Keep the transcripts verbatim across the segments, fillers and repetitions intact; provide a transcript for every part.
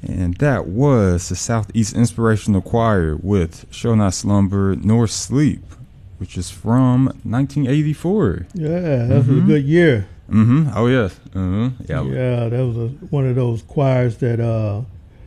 And that was the Southeast Inspirational Choir with Shall Not Slumber Nor Sleep, which is from nineteen eighty-four. Yeah, that was mm-hmm. a good year. Mm-hmm. Oh, yes. Mm-hmm. Yeah. Yeah, that was a, one of those choirs that uh,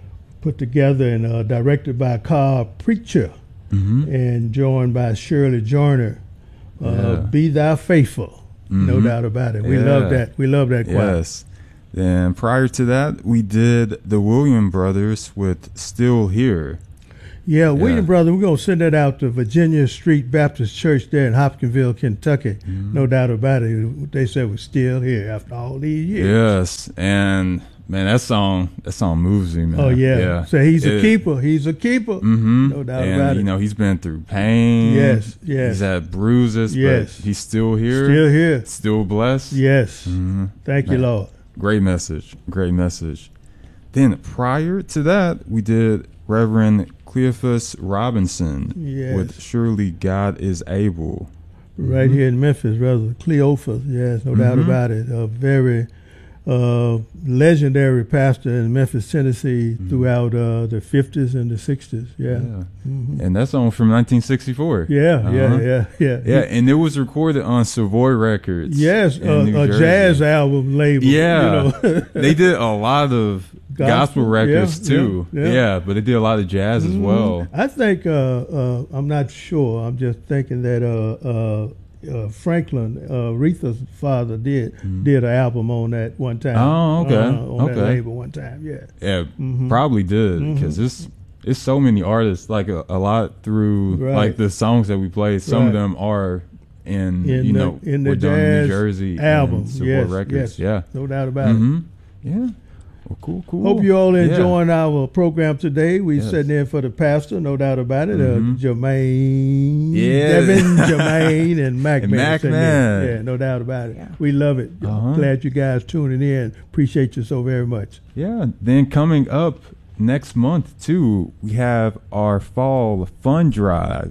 put together and uh, directed by Carl Preacher mm-hmm. and joined by Shirley Joyner. Uh, yeah. Be Thou Faithful. Mm-hmm. No doubt about it. We yeah. love that. We love that choir. Yes. Then prior to that, we did the William Brothers with Still Here. Yeah, yeah. William Brothers, we're going to send that out to Virginia Street Baptist Church there in Hopkinsville, Kentucky. Mm-hmm. No doubt about it. They said we're still here after all these years. Yes, and man, that song, that song moves me, man. Oh, yeah. yeah. So he's it, a keeper. He's a keeper. Mm-hmm. No doubt and, about it. you know, he's been through pain. Yes, yes. He's had bruises, yes. but he's still here. Still here. Still blessed. Yes. Mm-hmm. Thank man. you, Lord. Great message. Great message. Then prior to that, we did Reverend Cleophas Robinson yes. with Surely God is Able. Right mm-hmm. here in Memphis, Brother Cleophas. Yes, no mm-hmm. doubt about it. A very uh, legendary pastor in Memphis, Tennessee mm-hmm. throughout uh, the fifties and the sixties. Yeah. yeah. Mm-hmm. And that's on from nineteen sixty-four. Yeah, uh-huh. yeah, yeah, yeah. Yeah, and it was recorded on Savoy Records. Yes, uh, a jazz album label. Yeah. You know. They did a lot of gospel, gospel records yeah, too. Yeah, yeah. yeah, but they did a lot of jazz mm-hmm. as well. I think, uh, uh, I'm not sure. I'm just thinking that uh, uh, uh, Franklin, uh, Aretha's father, did mm-hmm. did an album on that one time. Oh, okay. Uh, on okay. that label one time, yeah. Yeah, mm-hmm. probably did, because mm-hmm. it's, it's so many artists, like a, a lot through right. like the songs that we played. Some right. of them are in, in you the, know, in the done in New Jersey album. Savoy yes, Records. yes. Yeah. No doubt about mm-hmm. it. Yeah. Well, cool, cool. Hope you all enjoying yeah. our program today. We yes. sitting in for the pastor, no doubt about it. Mm-hmm. Uh, Jermaine, yeah. Devin, Jermaine, and Mac and Man. Mac Man. Yeah, no doubt about it. Yeah. We love it. Uh-huh. Glad you guys tuning in. Appreciate you so very much. Yeah. Then coming up next month too, we have our fall fund drive.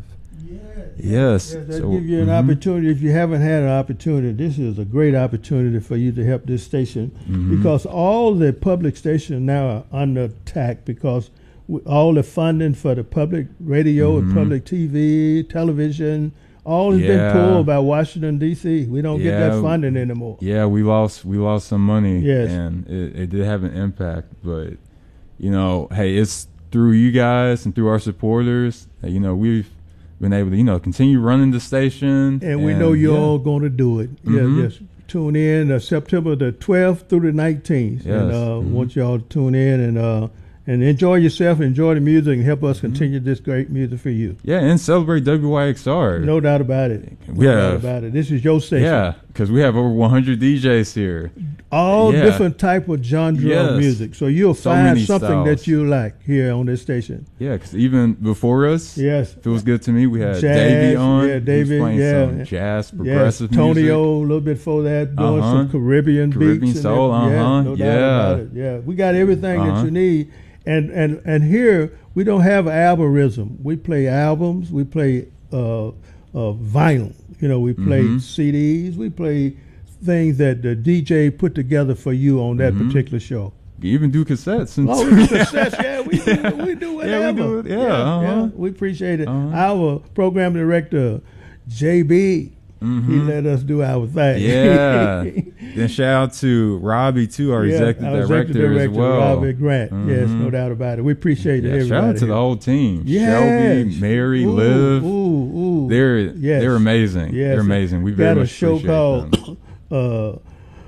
Yes. yes that so, give you an mm-hmm. opportunity. If you haven't had an opportunity, this is a great opportunity for you to help this station mm-hmm. because all the public stations now are under attack because we, all the funding for the public radio mm-hmm. and public T V, television, all has yeah. been pulled by Washington D C. We don't yeah. get that funding anymore. Yeah, we lost we lost some money. Yes. And it, it did have an impact, but you know, hey, it's through you guys and through our supporters that, you know, we've been able to, you know, continue running the station. And, and we know you're yeah. all going to do it. Mm-hmm. Yeah, just tune in uh, September the twelfth through the nineteenth. Yes. And uh, mm-hmm. want y'all to tune in and uh, and enjoy yourself, enjoy the music, and help us mm-hmm. continue this great music for you. Yeah, and celebrate W Y X R. No doubt about it. No yeah. doubt about it. This is your station. Yeah, because we have over one hundred D Js here. All yeah. different type of genre yes. of music. So you'll so find something styles. that you like here on this station. Yeah, because even before us, yes, Feels Good to Me, we had jazz, Davey on. Yeah, Davey, playing yeah. some jazz, progressive yes. music. Tonio, a little bit before that, doing uh-huh. some Caribbean, Caribbean beats. soul, and uh-huh. yeah, no doubt yeah. about it. Yeah, we got everything uh-huh. that you need. And, and, and here, we don't have algorithm. We play albums, we play uh, uh, vinyl. You know, we play mm-hmm. C Ds, we play things that the D J put together for you on that mm-hmm. particular show. You even do cassettes. And oh, we do cassettes, yeah. We do, we do whatever. Yeah, we do it. Yeah, yeah, uh-huh. yeah. We appreciate it. Uh-huh. Our program director, J B, mm-hmm. he let us do our thing. Yeah. Then shout out to Robbie, too, our yeah, executive our director, executive director as well. Robbie Grant. Mm-hmm. Yes, no doubt about it. We appreciate yeah, it. Everybody shout out to here. the whole team. Yes. Shelby, Mary, ooh, Liv. Ooh, ooh. They're, yes. they're amazing. Yes. They're amazing. We got very a much show appreciate called them. uh,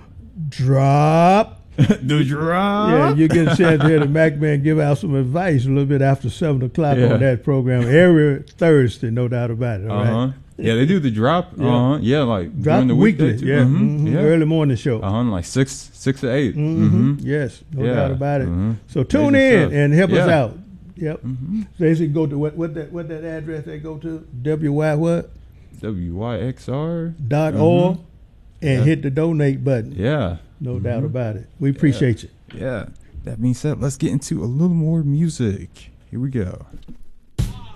Drop. The Drop. Yeah, you get a chance to hear the Mac Man give out some advice a little bit after seven o'clock yeah. on that program every Thursday, no doubt about it. All uh-huh. right. Yeah, they do the drop. Yeah. Uh-huh. Yeah, like drop during the weekly. weekday too. Yeah. Mm-hmm. Mm-hmm. yeah, early morning show. Uh huh. Like six, six to eight. Mm-hmm. Mm-hmm. Yes, no yeah. doubt about it. Mm-hmm. So tune Amazing in stuff. and help yeah. us out. Yep. Mm-hmm. So they can go to what what that what that address they go to W Y what W Y X R dot mm-hmm. org and yeah. hit the donate button. Yeah. No mm-hmm. doubt about it. We appreciate yeah. you. Yeah. That being said, let's get into a little more music. Here we go.